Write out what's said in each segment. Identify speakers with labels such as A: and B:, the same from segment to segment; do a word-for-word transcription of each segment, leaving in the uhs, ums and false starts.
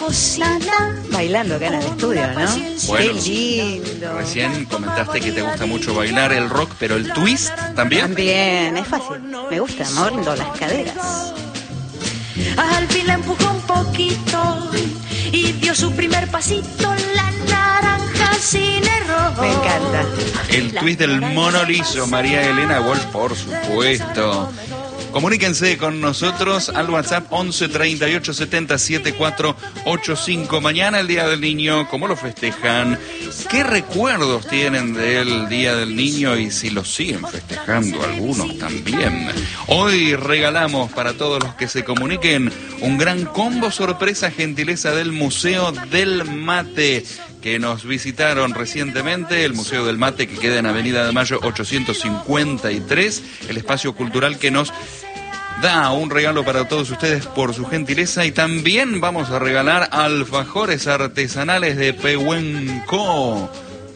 A: cocina.
B: Bailando acá en el estudio, ¿no?
C: Bueno,
B: qué lindo.
C: Recién comentaste que te gusta mucho bailar el rock, pero el twist también.
B: También, es fácil. Me gusta, moviendo las caderas.
A: Al fin la empujó un poquito y dio su primer pasito, la naranja sin error.
B: Me encanta.
C: El twist del mono liso, María Elena Wolf, por supuesto. Comuníquense con nosotros al WhatsApp once treinta y ocho setenta setenta y cuatro ochenta y cinco. Mañana el Día del Niño, ¿cómo lo festejan? ¿Qué recuerdos tienen del Día del Niño y si lo siguen festejando algunos también? Hoy regalamos para todos los que se comuniquen un gran combo sorpresa, gentileza del Museo del Mate, que nos visitaron recientemente, el Museo del Mate, que queda en Avenida de Mayo ochocientos cincuenta y tres, el espacio cultural que nos da un regalo para todos ustedes por su gentileza. Y también vamos a regalar alfajores artesanales de Pehuenco.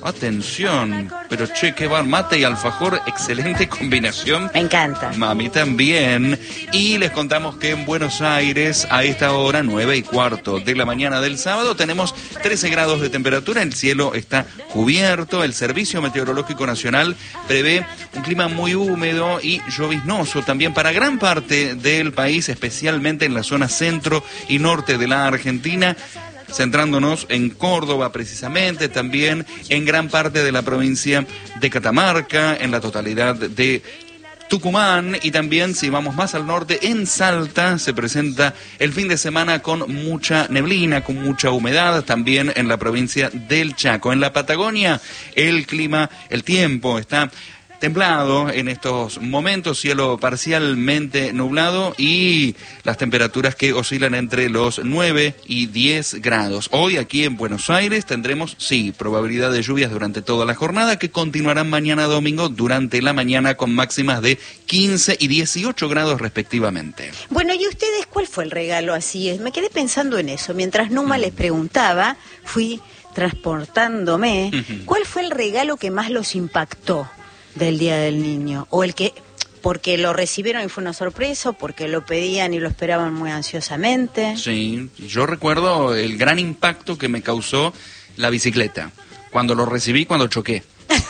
C: Atención, pero che, qué bar, mate y alfajor, excelente combinación.
B: Me encanta.
C: Mami también. Y les contamos que en Buenos Aires, a esta hora, nueve y cuarto de la mañana del sábado, tenemos trece grados de temperatura, el cielo está cubierto, el Servicio Meteorológico Nacional prevé un clima muy húmedo y lloviznoso también para gran parte del país, especialmente en la zona centro y norte de la Argentina, centrándonos en Córdoba precisamente, también en gran parte de la provincia de Catamarca, en la totalidad de Tucumán, y también, si vamos más al norte, en Salta se presenta el fin de semana con mucha neblina, con mucha humedad, también en la provincia del Chaco. En la Patagonia el clima, el tiempo está templado en estos momentos, cielo parcialmente nublado y las temperaturas que oscilan entre los nueve y diez grados. Hoy aquí en Buenos Aires tendremos, sí, probabilidad de lluvias durante toda la jornada, que continuarán mañana domingo durante la mañana con máximas de quince y dieciocho grados respectivamente.
B: Bueno, ¿y ustedes cuál fue el regalo así? Me quedé pensando en eso. Mientras Numa mm. les preguntaba, fui transportándome. Uh-huh. ¿Cuál fue el regalo que más los impactó del Día del Niño? O el que, porque lo recibieron y fue una sorpresa, o porque lo pedían y lo esperaban muy ansiosamente.
C: Sí, yo recuerdo el gran impacto que me causó la bicicleta, cuando lo recibí, cuando choqué.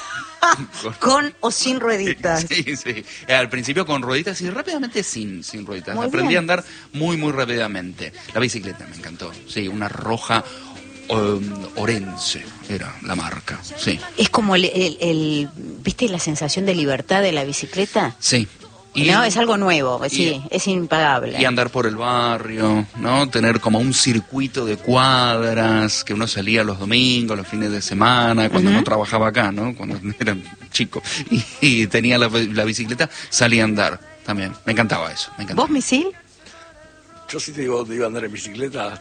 B: con, con o sin rueditas.
C: Sí, sí, al principio con rueditas y rápidamente sin, sin rueditas.
B: Muy
C: Aprendí
B: bien.
C: a andar muy, muy rápidamente. La bicicleta me encantó, sí, una roja Um, Orense era la marca, sí.
B: Es como el, el, el, ¿viste la sensación de libertad de la bicicleta?
C: Sí. Y,
B: no, es algo nuevo,
C: y,
B: sí, es impagable.
C: Y andar por el barrio, ¿no? Tener como un circuito de cuadras, que uno salía los domingos, los fines de semana, cuando uh-huh. no trabajaba acá, ¿no? Cuando era chico y, y tenía la, la bicicleta, salía a andar también. Me encantaba eso, me encantaba.
B: ¿Vos, Misil?
D: Yo sí te digo, te iba a andar en bicicleta,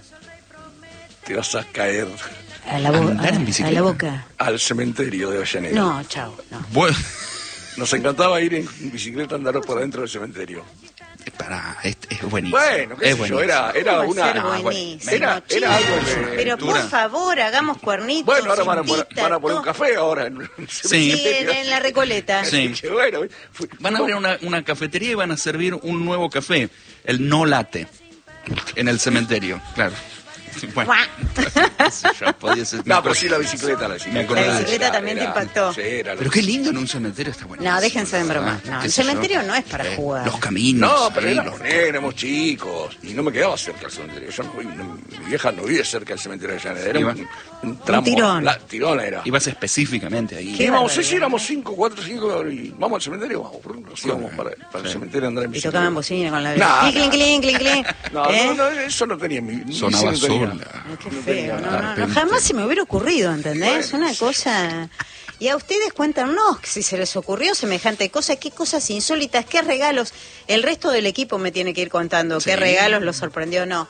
D: te vas a caer.
B: A la, bo-
C: ¿Andar en
B: a,
C: bicicleta?
B: a la boca.
D: Al cementerio de Avellaneda.
B: No, chao, no.
C: Bueno.
D: Nos encantaba ir en bicicleta a andar por adentro del cementerio.
C: Pará, es, es buenísimo.
D: Bueno, qué
C: es
D: sé yo, era, era
B: ¿Cómo va a
D: una...
B: ser buenísimo,
D: era, era algo de...
B: Pero por favor, hagamos cuernitos.
D: Bueno, ahora van a, poner,
B: cintita,
D: van a poner un
B: todo.
D: café ahora. En el
C: Sí,
B: Sí, en, en la Recoleta.
C: Sí.
D: Que bueno, fue-
C: Van a abrir una, una cafetería y van a servir un nuevo café, el no latte, en el cementerio, claro. Bueno, ya podía ser-
D: No, pero sí la bicicleta, la bicicleta.
C: Me acordé
B: La
C: de
B: bicicleta
C: eso.
B: también te impactó.
D: Sí, era la-
C: Pero qué lindo en un cementerio, está bueno.
B: No, déjense de broma. No, el cementerio no es para jugar.
C: Los caminos.
D: No, pero
C: ahí,
D: éramos,
C: los-
D: éramos chicos y no me quedaba cerca del cementerio. Yo no, no- mi vieja no vive cerca del cementerio de Avellaneda. Era
C: Iba-
D: un, un tramo.
B: Un tirón.
D: La, tirón era.
C: Ibas específicamente ahí.
B: Qué
D: Y íbamos,
B: barbaridad.
D: sí, éramos cinco, cuatro, cinco, y vamos al cementerio, vamos, por ejemplo, sí, vamos para, para el
C: Sí.
D: cementerio a andar en
B: Y
D: bicicleta.
B: tocaban bocina con la
D: No,
B: clink, clink, clink, clink, clink.
D: No,
B: ¿Eh?
D: no, no, eso no tenía mi... mi-
C: Sonaba
D: sí no tenía.
C: sola.
B: Ay, qué
D: no
B: feo,
D: tenía
B: no,
D: nada.
B: no, no,
C: repente.
B: jamás se me hubiera ocurrido, ¿entendés?
D: Bueno,
B: Una cosa... Y a ustedes cuéntanos si se les ocurrió semejante cosa, qué cosas insólitas, qué regalos. El resto del equipo me tiene que ir contando
C: Sí.
B: qué regalos los sorprendió o no.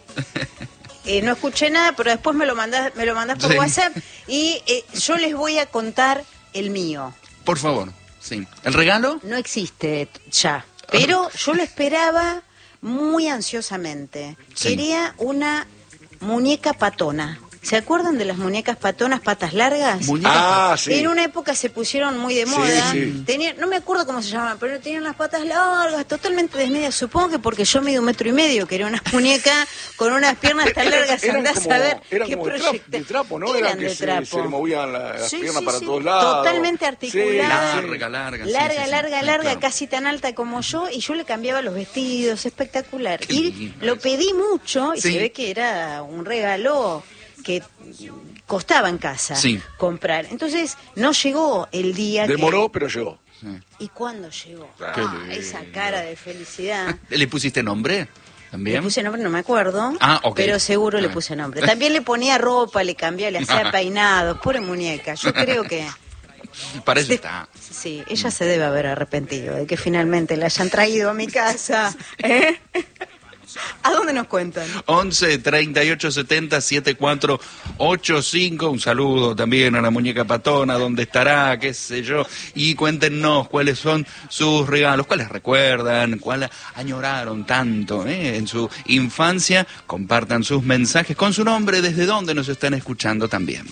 B: Eh, no escuché nada, pero después me lo mandás, me lo mandás por
C: Sí.
B: WhatsApp y eh, yo les voy a contar el mío.
C: Por favor, sí. ¿El regalo?
B: No existe ya, pero yo lo esperaba muy ansiosamente.
C: Sí.
B: Quería una muñeca patona. ¿Se acuerdan de las muñecas patonas patas largas?
C: Muñecas
D: Ah, sí.
B: En una época se pusieron muy de
D: Sí,
B: moda.
D: sí.
B: Tenía, no me acuerdo cómo se llamaban, pero tenían las patas largas, totalmente desmedidas. Supongo que porque yo mido un metro y medio, que era una muñeca con unas piernas tan largas,
D: Eran
B: andás
D: como-
B: a ver
D: eran
B: qué
D: como de
B: proyecta-
D: trapo, de trapo, ¿no?
B: Eran
D: Eran que
B: de
D: se-
B: trapo.
D: se le movían la- las
B: Sí,
D: piernas
B: sí,
D: para
B: sí.
D: todos lados.
B: Totalmente
D: Sí,
B: articulada.
C: Larga, larga. sí,
B: Larga,
C: sí, sí.
B: larga,
C: Sí,
B: larga,
C: claro.
B: casi tan alta como yo, y yo le cambiaba los vestidos, espectacular.
C: Qué
B: Y
C: lindo
B: lo
C: eso.
B: pedí mucho, y
C: Sí.
B: se ve que era un regalo que costaba en casa
C: Sí.
B: comprar. Entonces, no llegó el día
D: Demoró, pero llegó.
B: que... ¿Y cuándo llegó?
D: Qué
B: Ah,
C: lindo.
B: esa cara de felicidad.
C: ¿Le pusiste nombre? ¿También?
B: Le puse nombre, no me acuerdo,
C: Ah, ok.
B: pero seguro le
C: Ah.
B: puse nombre. También le ponía ropa, le cambiaba, le hacía peinados, pobre muñeca. Yo creo que...
C: Para eso está.
B: Sí, ella se debe haber arrepentido de que finalmente la hayan traído a mi casa. ¿Eh? ¿A dónde nos cuentan?
C: once treinta y ocho setenta setenta y cuatro ochenta y cinco. Un saludo también a la muñeca patona, dónde estará, qué sé yo. Y cuéntenos cuáles son sus regalos, cuáles recuerdan, cuáles añoraron tanto ¿eh? en su infancia. Compartan sus mensajes con su nombre, desde dónde nos están escuchando también.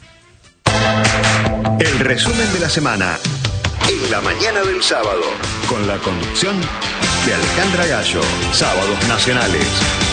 E: El resumen de la semana en la mañana del sábado, con la conducción de Alejandra Gallo. Sábados nacionales.